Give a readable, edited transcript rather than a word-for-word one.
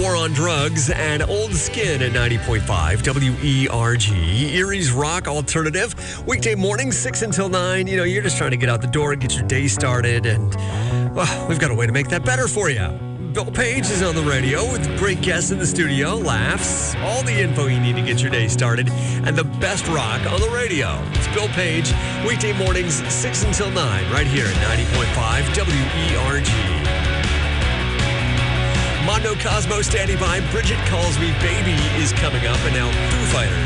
War on Drugs and Old Skin at 90.5 WERG. Erie's Rock Alternative. Weekday mornings, 6 until 9. You know, you're just trying to get out the door and get your day started. And, well, we've got a way to make that better for you. Bill Page is on the radio with great guests in the studio, laughs, all the info you need to get your day started, and the best rock on the radio. It's Bill Page, weekday mornings, 6 until 9, right here at 90.5 WERG. Mondo Cosmo standing by. Bridget Calls Me Baby is coming up, and now Foo Fighters.